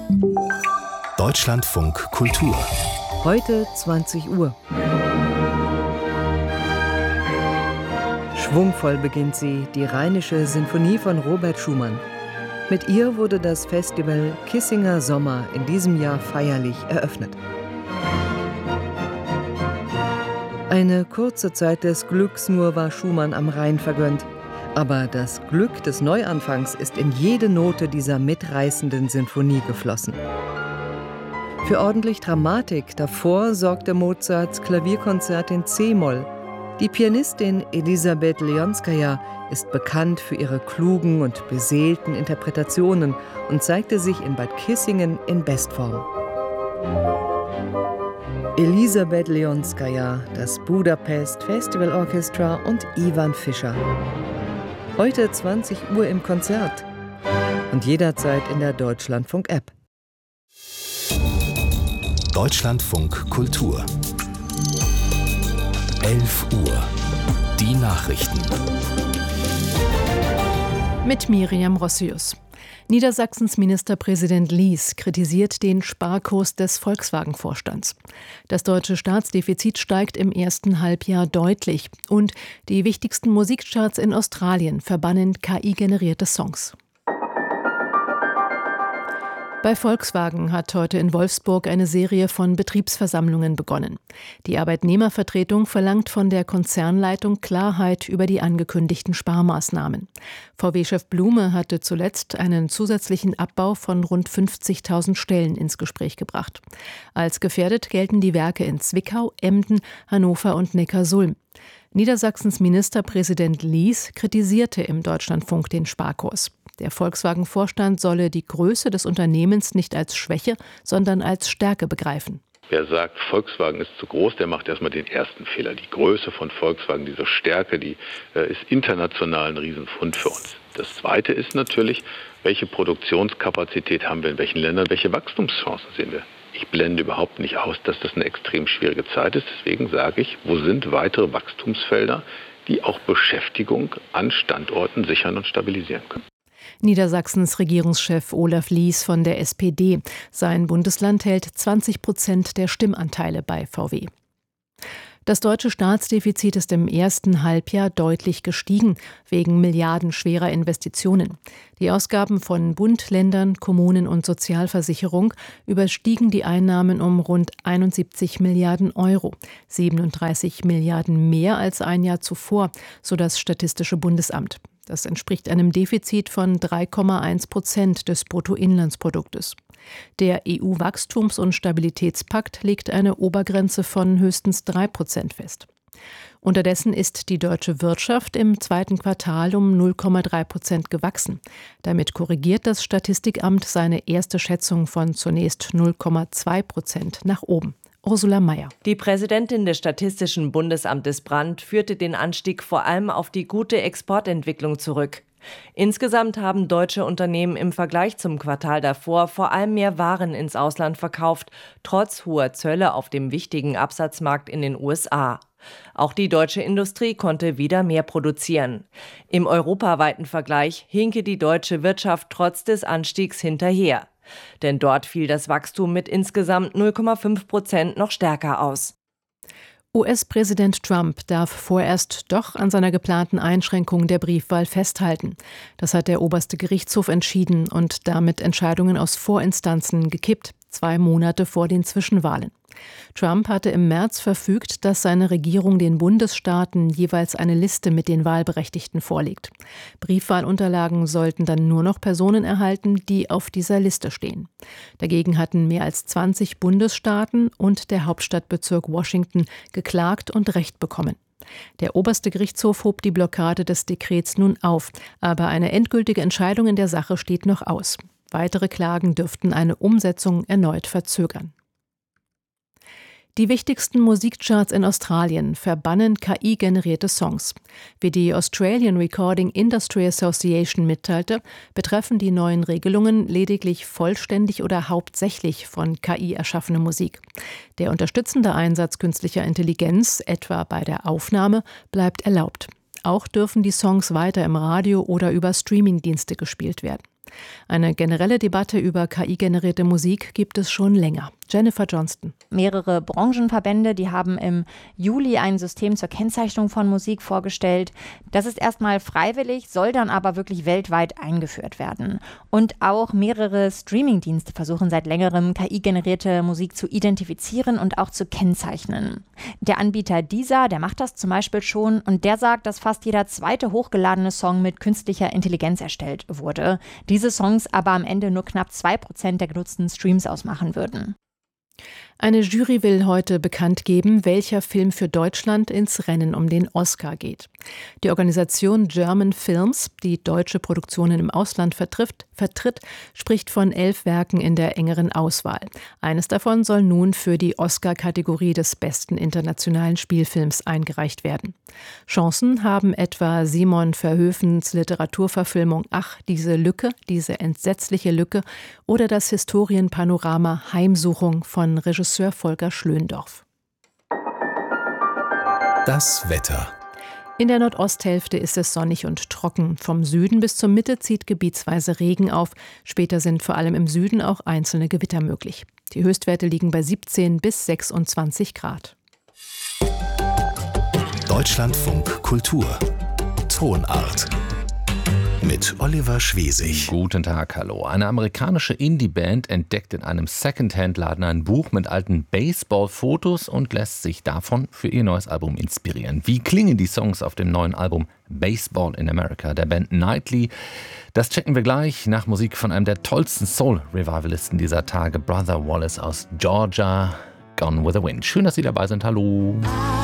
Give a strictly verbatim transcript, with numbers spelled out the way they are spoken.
Deutschlandfunk Kultur. Heute zwanzig Uhr. Schwungvoll beginnt sie, die Rheinische Sinfonie von Robert Schumann. Mit ihr wurde das Festival Kissinger Sommer in diesem Jahr feierlich eröffnet. Eine kurze Zeit des Glücks nur war Schumann am Rhein vergönnt. Aber das Glück des Neuanfangs ist in jede Note dieser mitreißenden Sinfonie geflossen. Für ordentlich Dramatik davor sorgte Mozarts Klavierkonzert in C-Moll. Die Pianistin Elisabeth Leonskaja ist bekannt für ihre klugen und beseelten Interpretationen und zeigte sich in Bad Kissingen in Bestform. Elisabeth Leonskaja, das Budapest Festival Orchestra und Ivan Fischer. Heute zwanzig Uhr im Konzert und jederzeit in der Deutschlandfunk-App. Deutschlandfunk Kultur. elf Uhr. Die Nachrichten. Mit Miriam Rossius. Niedersachsens Ministerpräsident Lies kritisiert den Sparkurs des Volkswagen-Vorstands. Das deutsche Staatsdefizit steigt im ersten Halbjahr deutlich und die wichtigsten Musikcharts in Australien verbannen K I-generierte Songs. Bei Volkswagen hat heute in Wolfsburg eine Serie von Betriebsversammlungen begonnen. Die Arbeitnehmervertretung verlangt von der Konzernleitung Klarheit über die angekündigten Sparmaßnahmen. V W-Chef Blume hatte zuletzt einen zusätzlichen Abbau von rund fünfzigtausend Stellen ins Gespräch gebracht. Als gefährdet gelten die Werke in Zwickau, Emden, Hannover und Neckarsulm. Niedersachsens Ministerpräsident Lies kritisierte im Deutschlandfunk den Sparkurs. Der Volkswagen-Vorstand solle die Größe des Unternehmens nicht als Schwäche, sondern als Stärke begreifen. Wer sagt, Volkswagen ist zu groß, der macht erstmal den ersten Fehler. Die Größe von Volkswagen, diese Stärke, die äh, ist international ein Riesenfund für uns. Das Zweite ist natürlich, welche Produktionskapazität haben wir in welchen Ländern, welche Wachstumschancen sehen wir. Ich blende überhaupt nicht aus, dass das eine extrem schwierige Zeit ist. Deswegen sage ich, wo sind weitere Wachstumsfelder, die auch Beschäftigung an Standorten sichern und stabilisieren können. Niedersachsens Regierungschef Olaf Lies von der S P D. Sein Bundesland hält zwanzig Prozent der Stimmanteile bei V W. Das deutsche Staatsdefizit ist im ersten Halbjahr deutlich gestiegen, wegen milliardenschwerer Investitionen. Die Ausgaben von Bund, Ländern, Kommunen und Sozialversicherung überstiegen die Einnahmen um rund einundsiebzig Milliarden Euro, siebenunddreißig Milliarden mehr als ein Jahr zuvor, so das Statistische Bundesamt. Das entspricht einem Defizit von drei Komma eins Prozent des Bruttoinlandsproduktes. Der E U-Wachstums- und Stabilitätspakt legt eine Obergrenze von höchstens drei Prozent fest. Unterdessen ist die deutsche Wirtschaft im zweiten Quartal um null Komma drei Prozent gewachsen. Damit korrigiert das Statistikamt seine erste Schätzung von zunächst null Komma zwei Prozent nach oben. Ursula Mayer. Die Präsidentin des Statistischen Bundesamtes Brandt führte den Anstieg vor allem auf die gute Exportentwicklung zurück. Insgesamt haben deutsche Unternehmen im Vergleich zum Quartal davor vor allem mehr Waren ins Ausland verkauft, trotz hoher Zölle auf dem wichtigen Absatzmarkt in den U S A. Auch die deutsche Industrie konnte wieder mehr produzieren. Im europaweiten Vergleich hinke die deutsche Wirtschaft trotz des Anstiegs hinterher. Denn dort fiel das Wachstum mit insgesamt null Komma fünf Prozent noch stärker aus. U S-Präsident Trump darf vorerst doch an seiner geplanten Einschränkung der Briefwahl festhalten. Das hat der oberste Gerichtshof entschieden und damit Entscheidungen aus Vorinstanzen gekippt, zwei Monate vor den Zwischenwahlen. Trump hatte im März verfügt, dass seine Regierung den Bundesstaaten jeweils eine Liste mit den Wahlberechtigten vorlegt. Briefwahlunterlagen sollten dann nur noch Personen erhalten, die auf dieser Liste stehen. Dagegen hatten mehr als zwanzig Bundesstaaten und der Hauptstadtbezirk Washington geklagt und Recht bekommen. Der oberste Gerichtshof hob die Blockade des Dekrets nun auf, aber eine endgültige Entscheidung in der Sache steht noch aus. Weitere Klagen dürften eine Umsetzung erneut verzögern. Die wichtigsten Musikcharts in Australien verbannen K I-generierte Songs. Wie die Australian Recording Industry Association mitteilte, betreffen die neuen Regelungen lediglich vollständig oder hauptsächlich von K I erschaffene Musik. Der unterstützende Einsatz künstlicher Intelligenz, etwa bei der Aufnahme, bleibt erlaubt. Auch dürfen die Songs weiter im Radio oder über Streamingdienste gespielt werden. Eine generelle Debatte über K I-generierte Musik gibt es schon länger. Jennifer Johnston. Mehrere Branchenverbände, die haben im Juli ein System zur Kennzeichnung von Musik vorgestellt. Das ist erstmal freiwillig, soll dann aber wirklich weltweit eingeführt werden. Und auch mehrere Streamingdienste versuchen seit längerem, K I-generierte Musik zu identifizieren und auch zu kennzeichnen. Der Anbieter Deezer, der macht das zum Beispiel schon und der sagt, dass fast jeder zweite hochgeladene Song mit künstlicher Intelligenz erstellt wurde. Diese Songs aber am Ende nur knapp zwei Prozent der genutzten Streams ausmachen würden. Eine Jury will heute bekannt geben, welcher Film für Deutschland ins Rennen um den Oscar geht. Die Organisation German Films, die deutsche Produktionen im Ausland vertritt, vertritt, spricht von elf Werken in der engeren Auswahl. Eines davon soll nun für die Oscar-Kategorie des besten internationalen Spielfilms eingereicht werden. Chancen haben etwa Simon Verhoevens Literaturverfilmung Ach, diese Lücke, diese entsetzliche Lücke oder das Historienpanorama Heimsuchung von Regisseur Volker Schlöndorff. Das Wetter. In der Nordosthälfte ist es sonnig und trocken. Vom Süden bis zur Mitte zieht gebietsweise Regen auf. Später sind vor allem im Süden auch einzelne Gewitter möglich. Die Höchstwerte liegen bei siebzehn bis sechsundzwanzig Grad. Deutschlandfunk Kultur. Tonart. Mit Oliver Schwesig. Guten Tag, hallo. Eine amerikanische Indie-Band entdeckt in einem Secondhand-Laden ein Buch mit alten Baseball-Fotos und lässt sich davon für ihr neues Album inspirieren. Wie klingen die Songs auf dem neuen Album Baseball in America der Band Nightly? Das checken wir gleich nach Musik von einem der tollsten Soul-Revivalisten dieser Tage, Brother Wallace aus Georgia. Gone with the Wind. Schön, dass Sie dabei sind. Hallo.